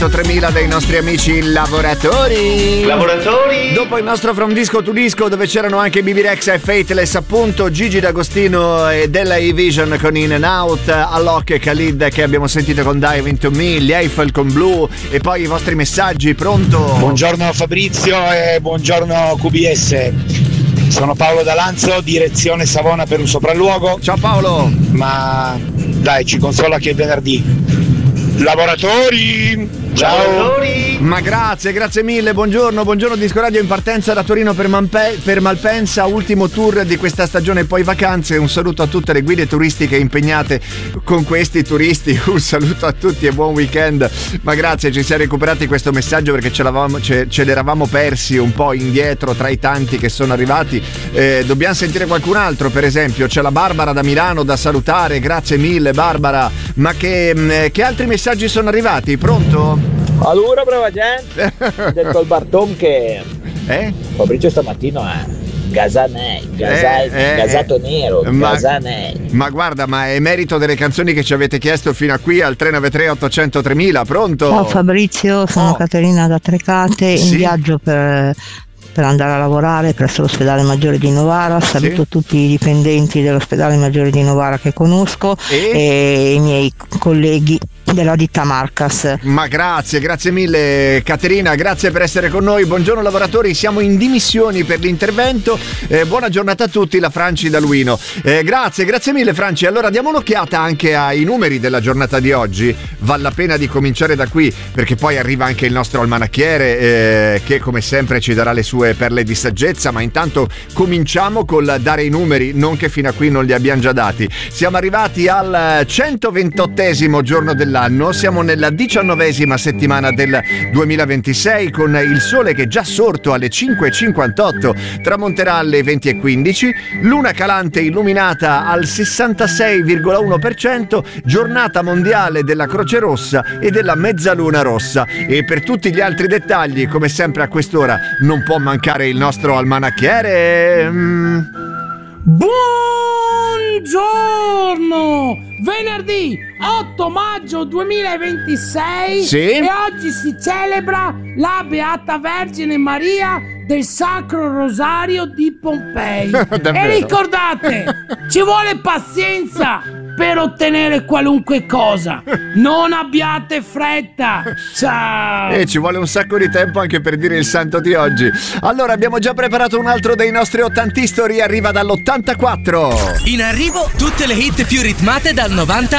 3000 dei nostri amici lavoratori. Dopo il nostro From Disco to Disco, dove c'erano anche BB Rex e Fateless, appunto, Gigi D'Agostino e della E-Vision con In and Out, Alok e Khalid che abbiamo sentito con Dive Into Me, gli Eiffel con Blue, e poi i vostri messaggi. Pronto? Buongiorno Fabrizio e buongiorno QBS. Sono Paolo D'Alanzo, direzione Savona per un sopralluogo. Ciao Paolo. Ma dai, ci consola che è venerdì. Lavoratori! Ciao! Lavoratori. Ma grazie mille, buongiorno Disco Radio in partenza da Torino per Malpensa, ultimo tour di questa stagione poi vacanze. Un saluto a tutte le guide turistiche impegnate con questi turisti, un saluto a tutti e buon weekend. Ma grazie, ci siamo recuperati questo messaggio perché ce l'eravamo persi un po' indietro tra i tanti che sono arrivati. Dobbiamo sentire qualcun altro, per esempio c'è la Barbara da Milano da salutare, grazie mille Barbara. Ma che altri messaggi sono arrivati? Pronto? Allora brava gente, detto al Bartom che Fabrizio stamattina gasato nero, gasanei. Ma guarda, ma è merito delle canzoni che ci avete chiesto fino a qui al 393 800 3000. Pronto? Ciao Fabrizio, sono Caterina da Trecate, in viaggio per andare a lavorare presso l'ospedale Maggiore di Novara. Saluto tutti i dipendenti dell'ospedale Maggiore di Novara che conosco e i miei colleghi della ditta Marcas. Ma grazie mille Caterina, grazie per essere con noi. Buongiorno lavoratori, siamo in dimissioni per l'intervento. Buona giornata a tutti, la Franci da Luino. Grazie mille Franci. Allora diamo un'occhiata anche ai numeri della giornata di oggi. Vale la pena di cominciare da qui perché poi arriva anche il nostro almanacchiere che come sempre ci darà le sue perle di saggezza, ma intanto cominciamo col dare i numeri, non che fino a qui non li abbiamo già dati. Siamo arrivati al 128esimo giorno dell'anno, siamo nella 19esima settimana del 2026 con il sole che è già sorto alle 5:58, tramonterà alle 20:15, luna calante illuminata al 66,1%, giornata mondiale della Croce Rossa e della Mezzaluna Rossa. E per tutti gli altri dettagli, come sempre a quest'ora, non può mancare il nostro almanacchiere. Buongiorno! Venerdì 8 maggio 2026 e oggi si celebra la Beata Vergine Maria del Sacro Rosario di Pompei. E ricordate, ci vuole pazienza per ottenere qualunque cosa. Non abbiate fretta. Ciao. E ci vuole un sacco di tempo anche per dire il santo di oggi. Allora abbiamo già preparato un altro dei nostri 80 history, arriva dall'84. In arrivo tutte le hit più ritmate dal 90